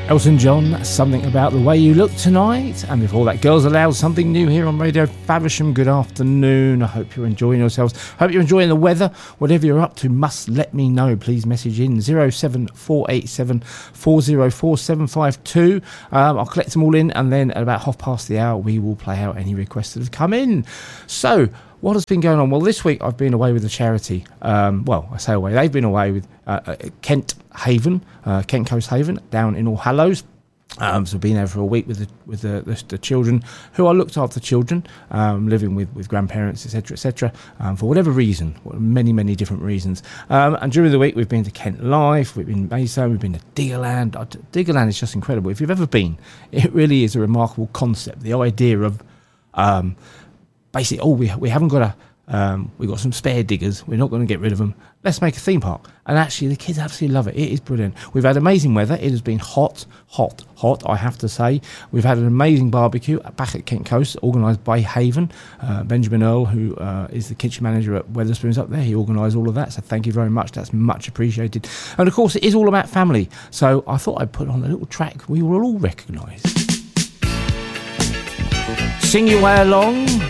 Elton John, Something About the Way You Look Tonight. And before that, Girls Aloud, something new here on Radio Faversham. Good afternoon. I hope you're enjoying yourselves. Hope you're enjoying the weather. Whatever you're up to, must let me know. Please message in 07487 404 752. I'll collect them all in, and then at about hour, we will play out any requests that have come in. So, what has been going on? Well, this week I've been away with a charity. I say away. They've been away with Kent Coast Haven, down in All Hallows. So been there for a week with the children, who are looked after children, living with grandparents, etc., for whatever reason, many different reasons. And during the week we've been to Kent Life, we've been in Maidstone, we've been to Diggerland. Diggerland is just incredible. If you've ever been, it really is a remarkable concept. The idea of basically, we haven't got we've got some spare diggers. We're not going to get rid of them. Let's make a theme park. And actually, the kids absolutely love it. It is brilliant. We've had amazing weather. It has been hot, I have to say. We've had an amazing barbecue back at Kent Coast, organised by Haven. Benjamin Earl, who is the kitchen manager at Wetherspoons up there, he organised all of that. So thank you very much. That's much appreciated. And of course, it is all about family. So I thought I'd put on a little track we will all recognise. Sing your way along.